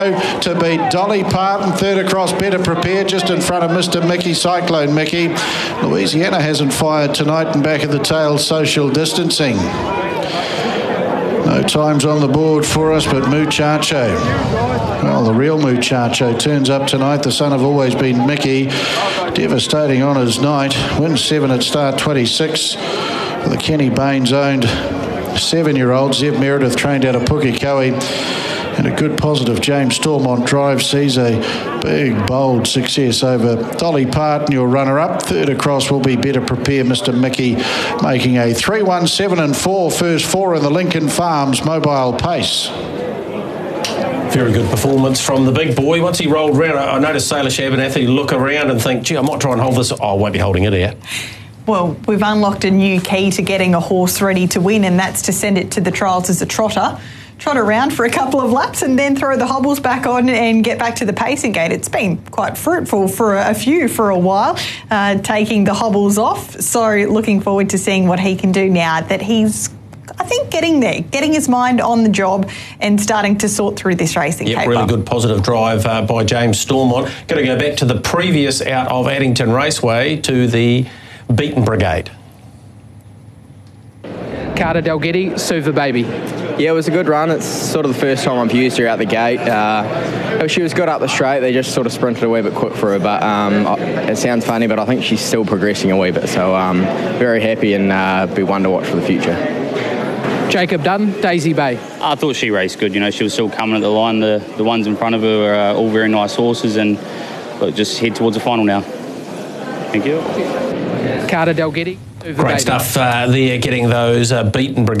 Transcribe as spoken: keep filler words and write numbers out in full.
to beat Dolly Parton, third across, Better Prepared, just in front of Mister Mickey, Cyclone Mickey. Louisiana hasn't fired tonight, and back of the tail, Social Distancing. No times on the board for us, but Muchacho. Well, the real Muchacho turns up tonight, the son of Always Been Mickey. Devastating on his night. Wins seven at start twenty-six. The Kenny Baines owned seven-year-old Zeb Meredith, trained out of Pukekohe. And a good positive James Stormont drive sees a big, bold success over Dolly Parton, your runner-up. Third across will be Better Prepare, Mister Mickey, making a three, one, seven and four. First four in the Lincoln Farms Mobile Pace. Very good performance from the big boy. Once he rolled round, I noticed Sailor Shabanathy look around and think, gee, I might try and hold this. Oh, I won't be holding it here. Well, we've unlocked a new key to getting a horse ready to win, and that's to send it to the trials as a trotter. Trot around for a couple of laps and then throw the hobbles back on and get back to the pacing gate. It's been quite fruitful for a few for a while, uh, taking the hobbles off. So looking forward to seeing what he can do now that he's, I think, getting there, getting his mind on the job and starting to sort through this racing Yep, paper. Really good positive drive uh, by James Stormont. Going to go back to the previous out of Addington Raceway to the Beaten Brigade. Carter Dalgety, Suva Baby. Yeah, it was a good run. It's sort of the first time I've used her out the gate. Uh, she was good up the straight. They just sort of sprinted a wee bit quick for her. But um, it sounds funny, but I think she's still progressing a wee bit. So um, very happy and uh, be one to watch for the future. Jacob Dunn, Daisy Bay. I thought she raced good. You know, she was still coming at the line. The the ones in front of her were uh, all very nice horses, and we'll just head towards the final now. Thank you. Carter Dalgety. Great stuff uh, there, getting those uh, Beaten Brigade.